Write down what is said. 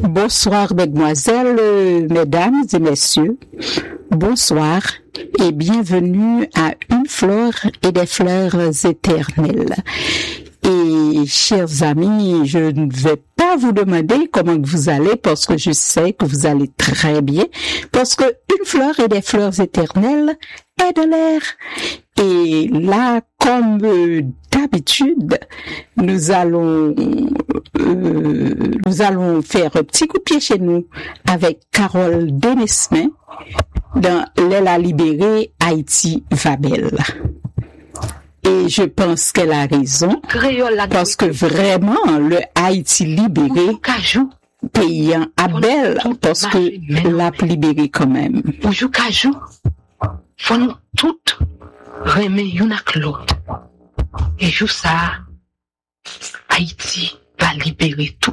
Bonsoir, mesdemoiselles, mesdames et messieurs. Bonsoir et bienvenue à Une fleur et des fleurs éternelles. Et chers amis, je ne vais pas vous demander comment vous allez parce que je sais que vous allez très bien parce que Une fleur et des fleurs éternelles est de l'air. Et là, comme d'habitude, nous allons faire un petit coup de pied chez nous avec Carole Denesmin dans Elle a libéré, Haïti va belle. Et je pense qu'elle a raison, parce que vraiment, le Haïti libéré, payant à belle, parce que l'a libéré quand même. Bonjour Kajou, faut nous toutes remettre une à l'autre. Et jour ça, Haïti va libérer tout.